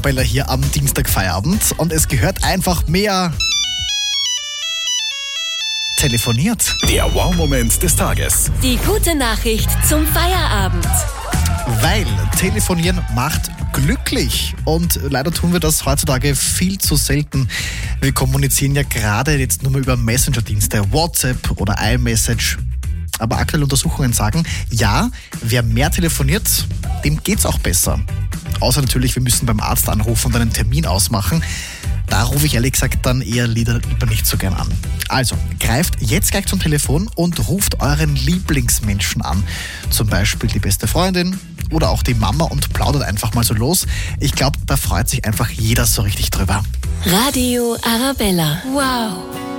Arabella hier am Dienstag Feierabend und es gehört einfach mehr telefoniert. Der Wow-Moment des Tages. Die gute Nachricht zum Feierabend. Weil telefonieren macht glücklich und leider tun wir das heutzutage viel zu selten. Wir kommunizieren ja gerade jetzt nur mal über Messenger-Dienste, WhatsApp oder iMessage. Aber aktuelle Untersuchungen sagen, ja, wer mehr telefoniert, dem geht's auch besser. Außer natürlich, wir müssen beim Arzt anrufen und einen Termin ausmachen. Da rufe ich ehrlich gesagt dann eher lieber nicht so gern an. Also, greift jetzt gleich zum Telefon und ruft euren Lieblingsmenschen an. Zum Beispiel die beste Freundin oder auch die Mama und plaudert einfach mal so los. Ich glaube, da freut sich einfach jeder so richtig drüber. Radio Arabella. Wow.